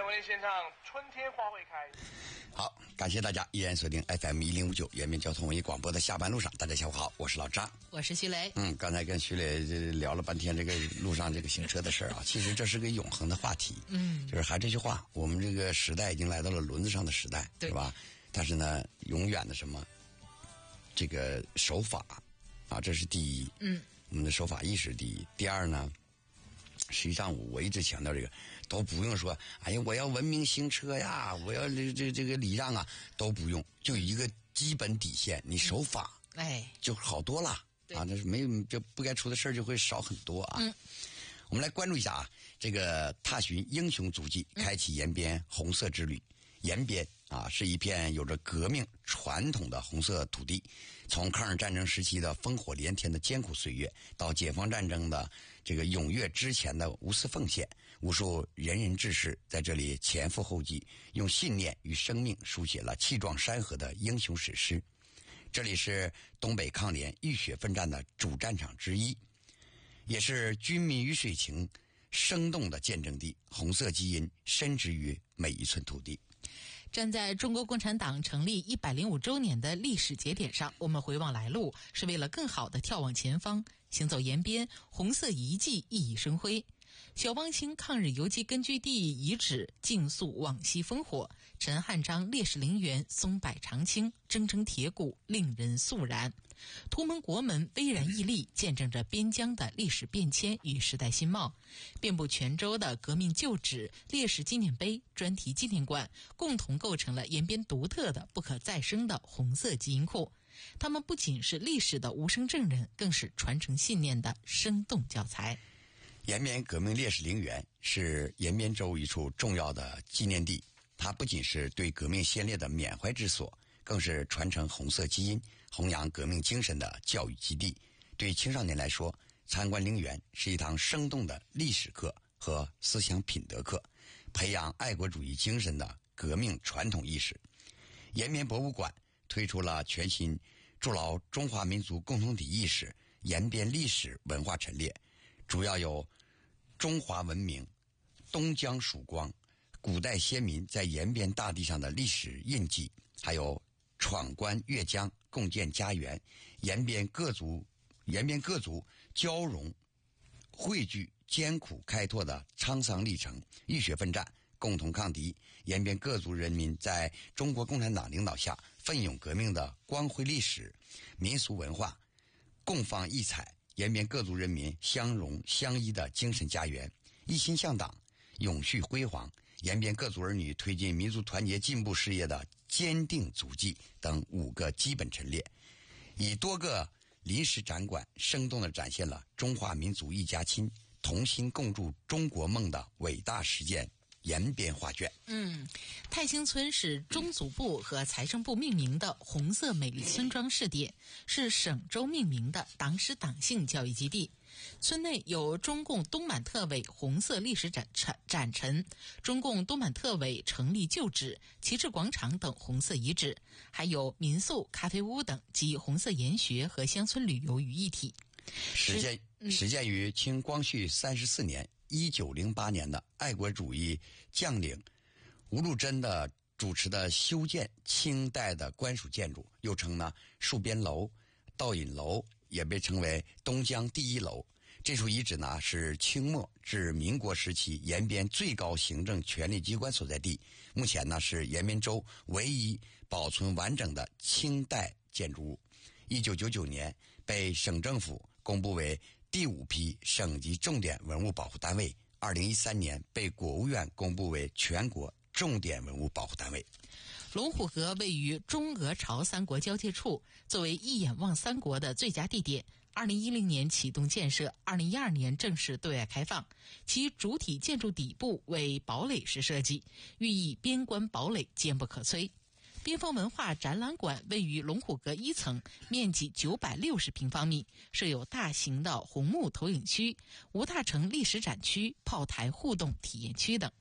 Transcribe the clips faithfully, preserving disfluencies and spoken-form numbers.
为您献唱《春天花会开》。 好，感谢大家依然锁定 F M 一零五九延边交通文艺广播的下班路上。大家下午好，我是老张， 我是徐雷。 嗯，刚才跟徐雷聊了半天这个路上这个行车的事儿啊，其实这是个永恒的话题。嗯，就是还这句话，我们这个时代已经来到了轮子上的时代，对吧？但是呢，永远的什么这个守法啊，这是第一。嗯，我们的守法意识第一。第二呢，实际上我一直强调这个，都不用说，哎呀，我要文明行车呀，我要这这这个礼让啊，都不用，就一个基本底线，你守法，嗯、哎，就好多了啊。这是没有这不该出的事儿就会少很多啊。嗯，我们来关注一下啊，这个踏寻英雄足迹，开启延边红色之旅。延边啊，是一片有着革命传统的红色土地。从抗日战争时期的烽火连天的艰苦岁月，到解放战争的这个踊跃之前的无私奉献，无数仁人志士在这里前赴后继，用信念与生命书写了气壮山河的英雄史诗。这里是东北抗联浴血奋战的主战场之一，也是军民鱼水情生动的见证地。红色基因深植于每一寸土地。 站在中国共产党成立一百零五周年的历史节点上，我们回望来路，是为了更好地眺望前方。行走延边，红色遗迹熠熠生辉。小汪星抗日游击根据地遗址竞诉往昔烽火，陈汉章烈士陵园松柏长青，铮铮铁骨令人肃然。图们国门巍然屹立，见证着边疆的历史变迁与时代新貌。遍布全州的革命旧址、烈士纪念碑、专题纪念馆，共同构成了延边独特的不可再生的红色基因库。他们不仅是历史的无声证人，更是传承信念的生动教材。 延边革命烈士陵园是延边州一处重要的纪念地，它不仅是对革命先烈的缅怀之所，更是传承红色基因、弘扬革命精神的教育基地。对青少年来说，参观陵园是一堂生动的历史课和思想品德课，培养爱国主义精神的革命传统意识。延边博物馆推出了全新筑牢中华民族共同体意识延边历史文化陈列，主要有中华文明、东江曙光、古代先民在延边大地上的历史印记，还有闯关越江、共建家园、延边各族延边各族交融汇聚、艰苦开拓的沧桑历程，浴血奋战，共同抗敌。延边各族人民在中国共产党领导下奋勇革命的光辉历史、民俗文化，共放异彩。延边各族人民相融相依的精神家园，一心向党，永续辉煌。延边各族儿女推进民族团结进步事业的坚定足迹等五个基本陈列，以多个临时展馆生动地展现了中华民族一家亲、同心共筑中国梦的伟大实践延边画卷。 嗯，泰兴村是中组部和财政部命名的红色美丽村庄试点，是省州命名的党史党性教育基地。村内有中共东满特委红色历史展展陈、中共东满特委成立旧址、旗帜广场等红色遗址，还有民宿、咖啡屋等集红色研学和乡村旅游于一体。 始建始建于清光绪三十四年一九零八年的爱国主义将领吴禄贞的主持的修建清代的官署建筑，又称呢戍边楼、倒引楼，也被称为东江第一楼。这处遗址呢是清末至民国时期延边最高行政权力机关所在地，目前呢是延边州唯一保存完整的清代建筑物。一九九九年被省政府公布为第五批省级重点文物保护单位，二零一三年被国务院公布为全国重点文物保护单位。 龙虎阁位于中俄朝三国交界处，作为一眼望三国的最佳地点。二零一零年启动建设，二零一二年正式对外开放。其主体建筑底部为堡垒式设计，寓意边关堡垒坚不可摧。边防文化展览馆位于龙虎阁一层，面积九百六十平方米，设有大型的红木投影区、吴大成历史展区、炮台互动体验区等。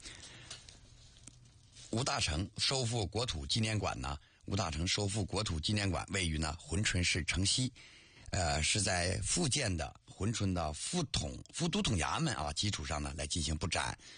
吴大成收复国土纪念馆呢，吴大成收复国土纪念馆位于呢珲春市城西，呃，是在福建的珲春的副统副都统衙门啊基础上呢来进行布展。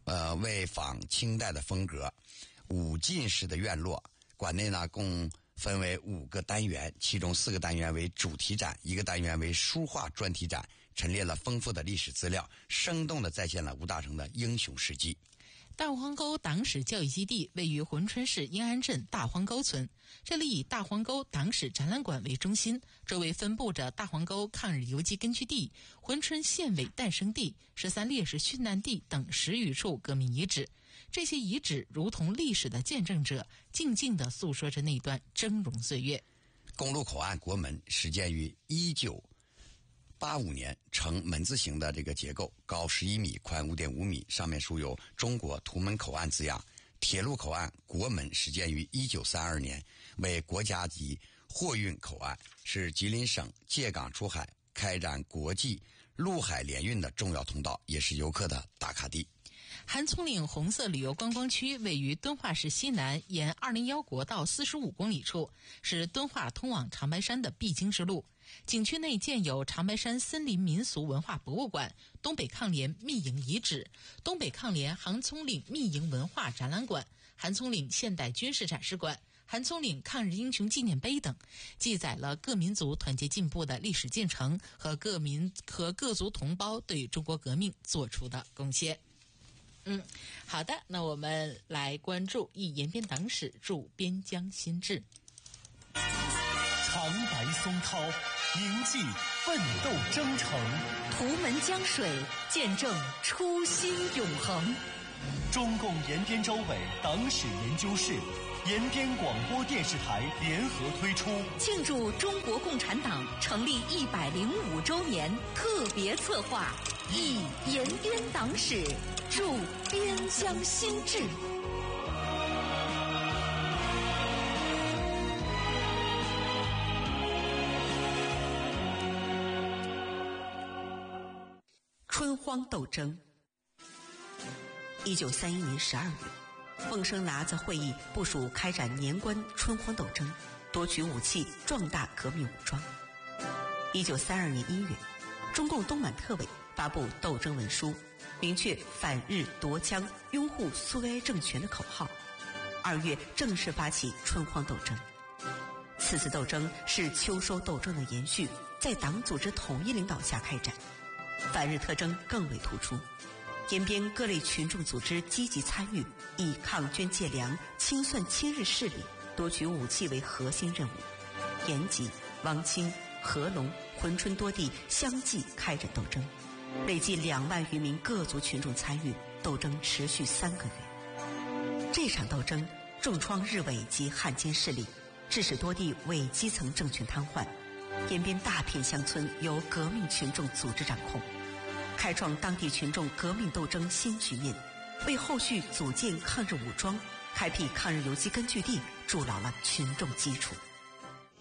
呃，为仿清代的风格，五进式的院落。馆内呢共分为五个单元，其中四个单元为主题展，一个单元为书画专题展，陈列了丰富的历史资料，生动地再现了吴大成的英雄事迹。 大荒沟党史教育基地位于珲春市英安镇大荒沟村，这里以大荒沟党史展览馆为中心，周围分布着大荒沟抗日游击根据地、珲春县委诞生地、十三烈士殉难地等十余处革命遗址。这些遗址如同历史的见证者，静静地诉说着那段峥嵘岁月。 公路口岸国门始建于一九八五年，呈门字形的这个结构，高十一米，宽五点五米，上面书有中国图门口岸字样。铁路口岸国门始建于一九三二年，为国家级货运口岸，是吉林省借港出海、开展国际陆海联运的重要通道，也是游客的打卡地。 韩葱岭红色旅游观光区位于敦化市西南沿二零一国道四十五公里处，是敦化通往长白山的必经之路。景区内建有长白山森林民俗文化博物馆、东北抗联密营遗址、东北抗联韩葱岭密营文化展览馆、韩葱岭现代军事展示馆、韩葱岭抗日英雄纪念碑等，记载了各民族团结进步的历史进程和各民和各族同胞对中国革命做出的贡献。嗯，好的，那我们来关注以延边党史驻边疆新志。 长白松涛，铭记奋斗征程； 图门江水，见证初心永恒。 中共延边州委党史研究室、延边广播电视台联合推出庆祝中国共产党成立一百零五周年特别策划《以延边党史驻边疆新志》。春荒斗争。一九三一年十二月，孟生拿着会议部署开展年关春荒斗争，夺取武器，壮大革命武装。一九三二年一月，中共东满特委发布斗争文书，明确反日夺羌、拥护苏维埃政权的口号。二月正式发起春荒斗争。此次斗争是秋收斗争的延续，在党组织统一领导下开展，反日特征更为突出。延边各类群众组织积极参与，以抗捐借粮、清算亲日势力、夺取武器为核心任务。延吉、汪清、合龙、珲春多地相继开展斗争，累计两万余名各族群众参与，斗争持续三个月。这场斗争重创日伪及汉奸势力，致使多地伪基层政权瘫痪，延边大片乡村由革命群众组织掌控，开创当地群众革命斗争新局面，为后续组建抗日武装、开辟抗日游击根据地筑牢了群众基础。